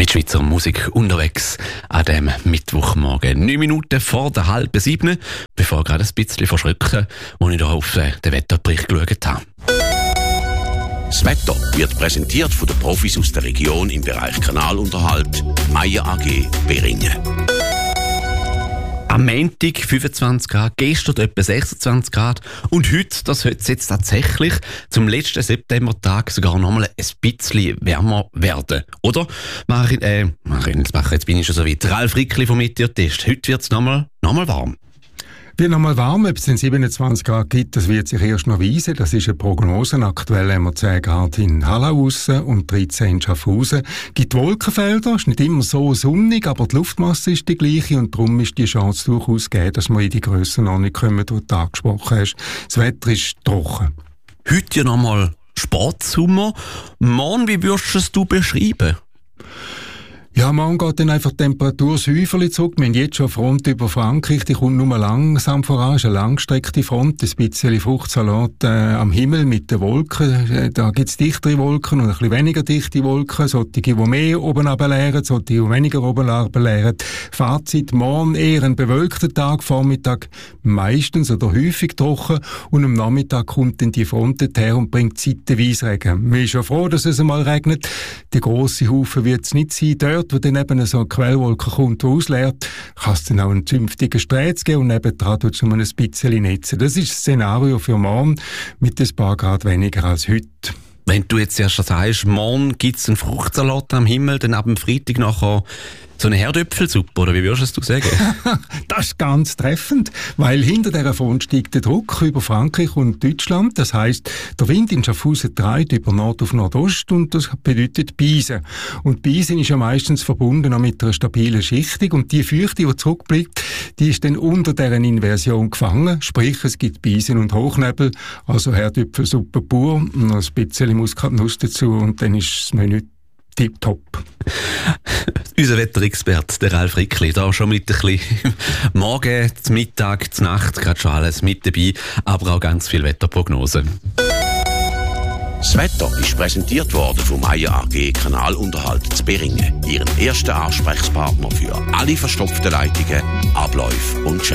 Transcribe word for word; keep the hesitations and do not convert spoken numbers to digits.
mit Schweizer Musik unterwegs an diesem Mittwochmorgen. Neun Minuten vor der halben sieben, bevor gerade ein bisschen verschrücken und ich da auf den Wetterbericht geschaut habe. Das Wetter wird präsentiert von den Profis aus der Region im Bereich Kanalunterhalt, Meyer A G Beringen. Am Montag fünfundzwanzig Grad, gestern etwa sechsundzwanzig Grad und heute, das wird jetzt tatsächlich zum letzten Septembertag sogar noch mal ein bisschen wärmer werden. Oder? Mach ich, äh, mach ich, jetzt, mach, jetzt bin ich schon so weit. Ralf Rickli vom Meteortest. Heute wird es noch mal, noch mal warm. Wird noch mal warm, ob es den siebenundzwanzig Grad gibt, das wird sich erst noch weisen. Das ist eine Prognose. Aktuell haben wir zehn Grad in Hallau und dreizehn in Schaffhausen. Es gibt Wolkenfelder, es ist nicht immer so sonnig, aber die Luftmasse ist die gleiche und darum ist die Chance durchaus gegeben, dass wir in die Grössenordnung kommen, die du angesprochen hast. Das Wetter ist trocken. Heute ja noch mal Sportsommer. Morgen, wie würdest du es beschreiben? Ja, morgen geht dann einfach die Temperatur säuferlich zurück. Wir haben jetzt schon eine Front über Frankreich, die kommt nur langsam voran. Es ist eine langgestreckte Front, ein bisschen Fruchtsalat äh, am Himmel mit den Wolken. Äh, da gibt es dichtere Wolken und ein bisschen weniger dichte Wolken. Solche, die mehr oben runterleeren, solche, die weniger oben runterleeren. Fazit, morgen eher ein bewölkter Tag, Vormittag meistens oder häufig trocken und am Nachmittag kommt dann die Front her und bringt zeitweise Regen. Wir sind schon froh, dass es einmal regnet. Der grosse Haufen wird es nicht sein. Dort, wo dann eben so eine Quellwolke kommt, die ausleert, kann es dann auch einen zünftigen Sträz geben und nebendran tut es um ein bisschen netzen. Das ist das Szenario für morgen mit ein paar Grad weniger als heute. Wenn du jetzt erst sagst, morgen gibt es einen Fruchtsalat am Himmel, dann ab dem Freitag nachher so eine Herdöpfelsuppe, oder wie würdest du sagen? Das ist ganz treffend, weil hinter dieser Front steigt der Druck über Frankreich und Deutschland. Das heisst, der Wind in Schaffhausen dreht über Nord auf Nordost und das bedeutet Beisen. Und Beisen ist ja meistens verbunden auch mit einer stabilen Schichtung und die Feuchte, die zurückbleibt, die ist dann unter deren Inversion gefangen. Sprich, es gibt Beisen und Hochnebel, also Herdöpfelsuppe pur, noch ein bisschen Muskatnuss dazu und dann ist das Menü tipptopp. Unser Wetterexperte, der Ralf Rickli, da schon mit ein bisschen Morgen, zum Mittag, zur Nacht, gerade schon alles mit dabei, aber auch ganz viel Wetterprognosen. Das Wetter ist präsentiert worden vom Meyer A G Kanalunterhalt zu Beringen, ihren ersten Ansprechpartner für alle verstopften Leitungen, Abläufe und Schäden.